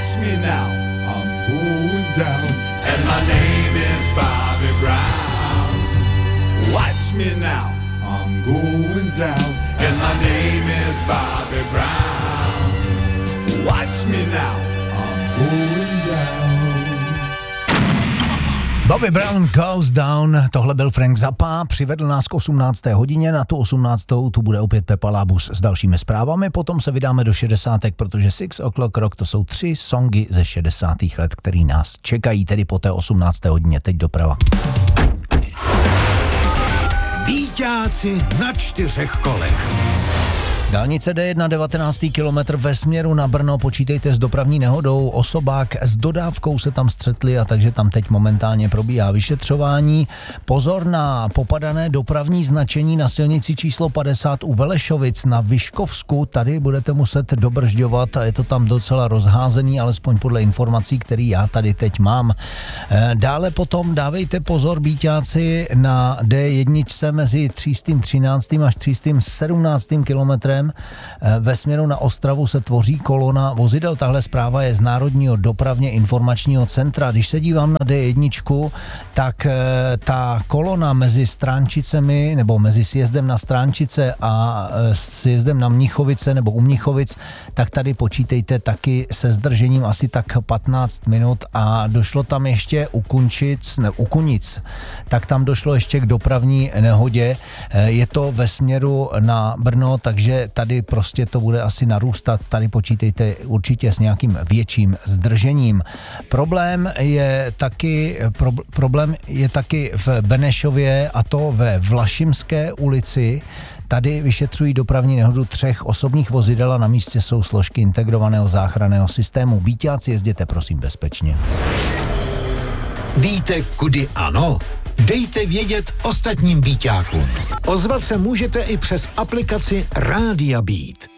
Watch me now, I'm going down, and my name is Bobby Brown. Watch me now, I'm going down, and my name is Bobby Brown. Watch me now, I'm going down. Bobby Brown Goes Down, tohle byl Frank Zappa, přivedl nás k 18. hodině, na tu 18. tu bude opět Pepa Lábus s dalšími zprávami, potom se vydáme do 60, protože 6 O'Clock Rock to jsou 3 songy ze 60. let, který nás čekají, tedy po té 18. hodině, teď doprava. Býťáci na 4 kolech. Dálnice D1, 19. kilometr ve směru na Brno, počítejte s dopravní nehodou, osobák s dodávkou se tam střetli a takže tam teď momentálně probíhá vyšetřování. Pozor na popadané dopravní značení na silnici číslo 50 u Velešovic na Vyškovsku, tady budete muset dobržďovat a je to tam docela rozházený, alespoň podle informací, které já tady teď mám. Dále potom dávejte pozor, býťáci, na D1 mezi 313. až 317. kilometrem. Ve směru na Ostravu se tvoří kolona vozidel. Tahle zpráva je z Národního dopravně informačního centra. Když se dívám na D1, tak ta kolona mezi Stránčicemi nebo mezi sjezdem na Stránčice a sjezdem na Mnichovice nebo u Mnichovic, tak tady počítejte taky se zdržením asi tak 15 minut a došlo tam ještě u Kunic, tak tam došlo ještě k dopravní nehodě. Je to ve směru na Brno, takže tady prostě to bude asi narůstat, tady počítejte určitě s nějakým větším zdržením. Problém je taky v Benešově, a to ve Vlašimské ulici. Tady vyšetřují dopravní nehodu 3 osobních vozidel a na místě jsou složky integrovaného záchranného systému. Býťáci, jezděte prosím bezpečně. Víte, kudy ano? Dejte vědět ostatním býťákům. Ozvat se můžete i přes aplikaci Rádia Beat.